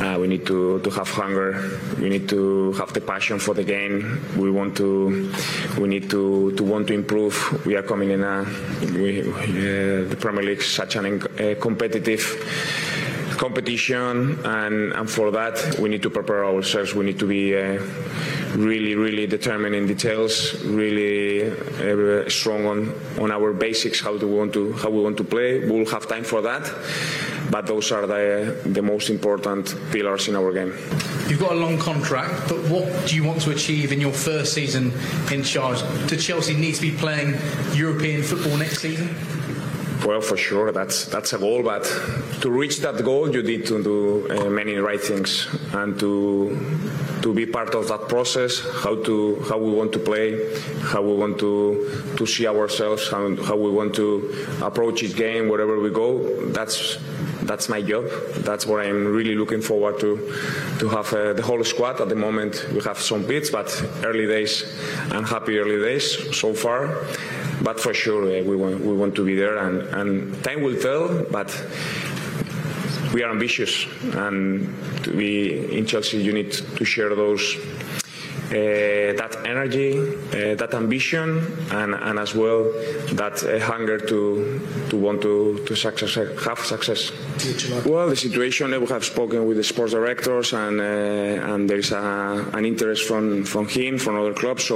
We need to have hunger. We need to have the passion for the game. We need to want to improve. We are coming in the Premier League is such a competitive competition, and for that we need to prepare ourselves. We need to be really determined in details, really strong on our basics, how we want to play. We'll have time for that, but those are the most important pillars in our game. You've got a long contract, but what do you want to achieve in your first season in charge? Do Chelsea need to be playing European football next season? Well, for sure, that's a goal, but to reach that goal, you need to do many right things, and to be part of that process, how we want to play, how we want to see ourselves, how we want to approach each game wherever we go. That's my job. That's what I'm really looking forward to have the whole squad. At the moment, we have some bits, but early days, I'm happy early days so far. But for sure, we want to be there, and time will tell. But we are ambitious, and to be in Chelsea, you need to share those. That energy, that ambition, and as well that hunger to want to have success. Well, the situation we have spoken with the sports directors, and there is an interest from him, from other clubs. So